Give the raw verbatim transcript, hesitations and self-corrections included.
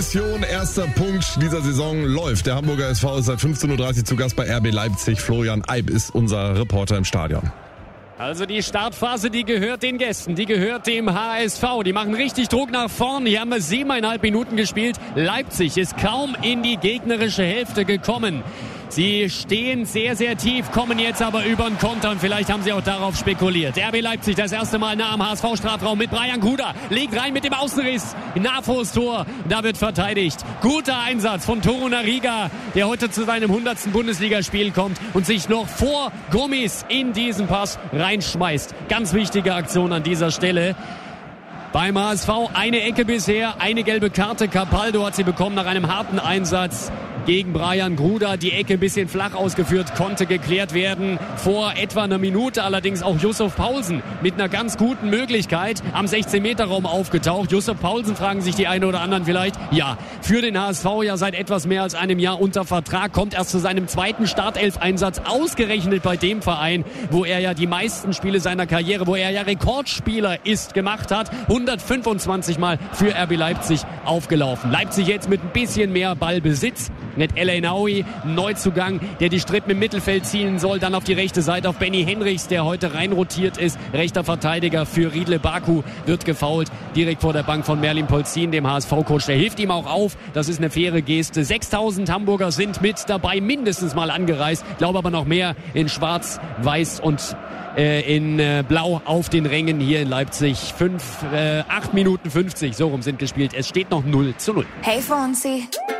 Erster Punkt dieser Saison läuft. Der Hamburger S V ist seit fünfzehn Uhr dreißig zu Gast bei R B Leipzig. Florian Eib ist unser Reporter im Stadion. Also die Startphase, die gehört den Gästen, die gehört dem H S V. Die machen richtig Druck nach vorn. Hier haben wir siebeneinhalb Minuten gespielt. Leipzig ist kaum in die gegnerische Hälfte gekommen. Sie stehen sehr, sehr tief, kommen jetzt aber über den Konter und vielleicht haben sie auch darauf spekuliert. R B Leipzig das erste Mal nah am H S V-Strafraum mit Brian Gruda. Legt rein mit dem Außenriss, nah vors Tor. Da wird verteidigt. Guter Einsatz von Torunariga, der heute zu seinem hundertsten Bundesligaspiel kommt und sich noch vor Gummis in diesen Pass reinschmeißt. Ganz wichtige Aktion an dieser Stelle. Beim H S V eine Ecke bisher, eine gelbe Karte. Capaldo hat sie bekommen nach einem harten Einsatz gegen Brian Gruda. Die Ecke ein bisschen flach ausgeführt, konnte geklärt werden. Vor etwa einer Minute allerdings auch Yusuf Paulsen mit einer ganz guten Möglichkeit am sechzehn Meter Raum aufgetaucht. Yusuf Paulsen, fragen sich die einen oder anderen vielleicht. Ja, für den H S V ja seit etwas mehr als einem Jahr unter Vertrag, kommt erst zu seinem zweiten Startelf-Einsatz, ausgerechnet bei dem Verein, wo er ja die meisten Spiele seiner Karriere, wo er ja Rekordspieler ist, gemacht hat. hundertfünfundzwanzig Mal für R B Leipzig aufgelaufen. Leipzig jetzt mit ein bisschen mehr Ballbesitz. Mit El Enaoui, Neuzugang, der die Strippen im Mittelfeld zielen soll. Dann auf die rechte Seite auf Benny Henrichs, der heute reinrotiert ist. Rechter Verteidiger für Riedle Baku, wird gefoult. Direkt vor der Bank von Merlin Polzin, dem H S V-Coach. Der hilft ihm auch auf. Das ist eine faire Geste. sechstausend Hamburger sind mit dabei, mindestens mal angereist. Ich glaube aber noch mehr in Schwarz, Weiß und äh, in äh, Blau auf den Rängen hier in Leipzig. Fünf, äh, acht Minuten fünfzig, so rum sind gespielt. Es steht noch null zu null. Hey Fonzie.